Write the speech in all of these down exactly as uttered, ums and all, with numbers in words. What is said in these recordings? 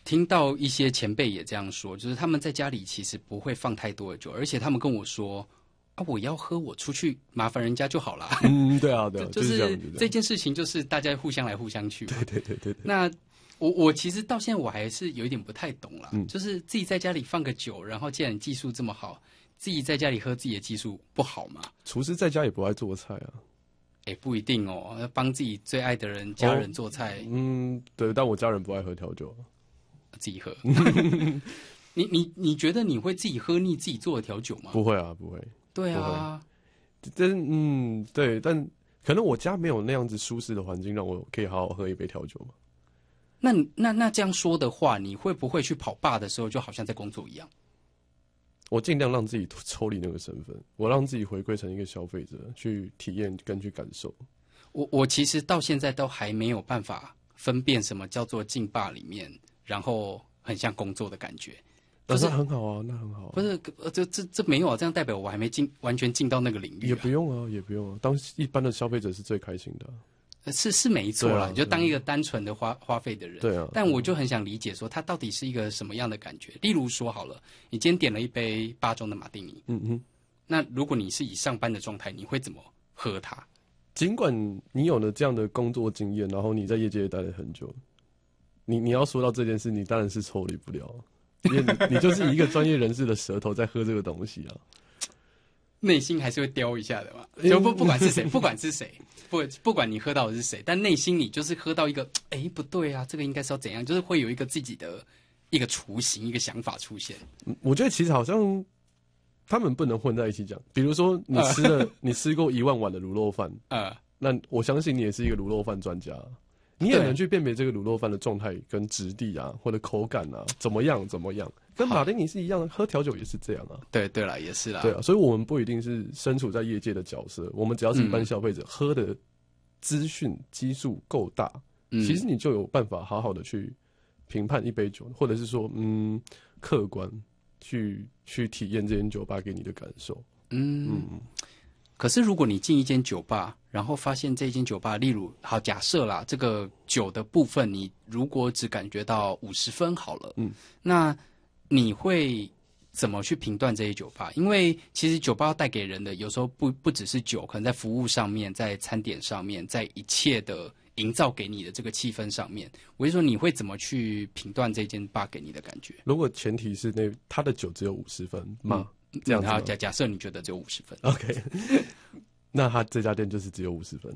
听到一些前辈也这样说，就是他们在家里其实不会放太多的酒，而且他们跟我说啊，我要喝，我出去麻烦人家就好了。 嗯，对啊，对啊， 就就是这是样子的。 这件事情，就是大家互相来互相去嘛。 对对对对对。 那我我其实到现在我还是有一点不太懂啦， 嗯， 就是自己在家里放个酒，然后既然你技术这么好，自己在家里喝自己的技术不好吗？ 厨师在家也不爱做菜啊。 哎，不一定哦，要帮自己最爱的人、家人做菜。 哦、嗯，对，但我家人不爱喝调酒， 自己喝。你你你觉得你会自己喝腻自己做的调酒吗？ 不会啊，不会。 对啊， 但嗯，对，但可能我家没有那样子舒适的环境，让我可以好好喝一杯调酒嘛。 那那那这样说的话，你会不会去跑吧的时候，就好像在工作一样？ 我尽量让自己抽离那个身份，我让自己回归成一个消费者，去体验跟去感受。 我我其实到现在都还没有办法分辨什么叫做进吧里面，然后很像工作的感觉。 就是、那很好啊，那很好、啊。 不是，这这这没有啊，这样代表我还没进完全进到那个领域、啊。 也不用啊，也不用啊。当一般的消费者是最开心的、 啊。是是没错啦， 啊、 你就当一个单纯的花花费的人。 对啊。 但我就很想理解说，它到底是一个什么样的感觉？例如说好了，你今天点了一杯八中的马丁尼， 嗯哼。 那如果你是以上班的状态，你会怎么喝它？ 尽管你有了这样的工作经验，然后你在业界待了很久，你你要说到这件事，你当然是抽离不了。因为 你, 你就是一个专业人士的舌头在喝这个东西啊， 内心还是会叼一下的嘛。就不不管是谁，不管是谁，不不管你喝到的是谁，但内心你就是喝到一个，哎，不对啊，这个应该是要怎样，就是会有一个自己的一个雏形，一个想法出现。 我觉得其实好像他们不能混在一起讲。比如说你吃了，你吃过一万碗的卤肉饭，呃，那我相信你也是一个卤肉饭专家。你也能去辨别这个卤肉饭的状态跟质地啊，或者口感啊，怎么样怎么样，跟马丁尼是一样的，喝调酒也是这样啊。 对对啦，也是啦。 对啊，所以我们不一定是身处在业界的角色，我们只要是一般消费者，嗯、喝的资讯基数够大，嗯、其实你就有办法好好的去评判一杯酒，或者是说，嗯，客观去去体验这间酒吧给你的感受。嗯。嗯， 可是如果你进一间酒吧，然后发现这间酒吧，例如好假设啦，这个酒的部分，你如果只感觉到五十分好了，嗯，那你会怎么去评断这些酒吧？因为其实酒吧带给人的有时候不不只是酒，可能在服务上面，在餐点上面，在一切的营造给你的这个气氛上面，我就说你会怎么去评断这间吧给你的感觉？ 如果前提是那他的酒只有五十分嘛？嗯，这样子， 好，假假设你觉得只有五十分 ，OK， 那他这家店就是只有五十分。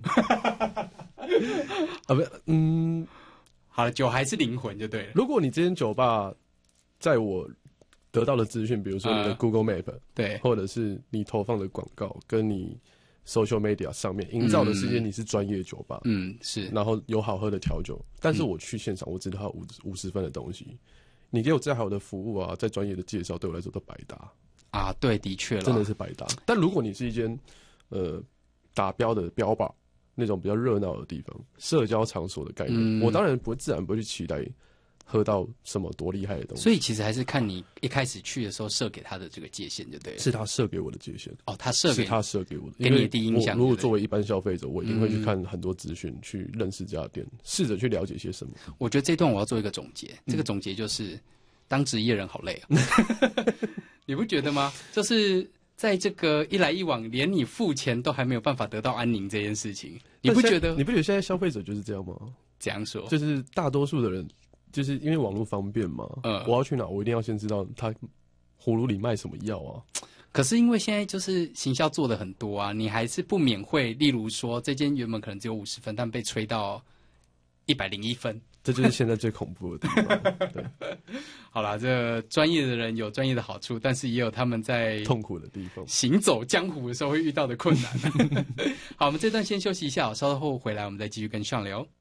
啊，不，嗯， 好了，酒还是灵魂就对了。 如果你这间酒吧在我得到的资讯，比如说你的 Google Map，、呃、 对， 或者是你投放的广告，跟你 Social Media 上面营造的是间你是专业酒吧， 嗯，是， 然后有好喝的调酒，但是我去现场，我知道五五十分的东西，你给我再好的服务啊，再专业的介绍，对我来说都白搭。 啊，对，的确了， 真的是百搭。但如果你是一间呃打标的标榜那种比较热闹的地方，社交场所的概念，嗯、我当然不会自然不会去期待喝到什么多厉害的东西。 所以其实还是看你一开始去的时候设给他的这个界限就对了。 是他设给我的界限。 哦，他设给是他设给我的， 给你的第一印象。 如果作为一般消费者，我一定会去看很多资讯，嗯、去认识这家店，试着去了解些什么。 我觉得这段我要做一个总结，这个总结就是、嗯、当职业人好累啊。你不觉得吗？就是在这个一来一往，连你付钱都还没有办法得到安宁这件事情，你不觉得？ 你不觉得现在消费者就是这样吗？ 怎样说？ 就是大多数的人，就是因为网络方便嘛。嗯，我要去哪，我一定要先知道他葫芦里卖什么药啊。 可是因为现在就是行销做的很多啊，你还是不免会，例如说这间原本可能只有五十分，但被吹到一百零一分。 这就是现在最恐怖的地方。对， 好啦，这专业的人有专业的好处，但是也有他们在痛苦的地方， 行走江湖的时候会遇到的困难。好，我们这段先休息一下，稍后回来我们再继续跟上聊。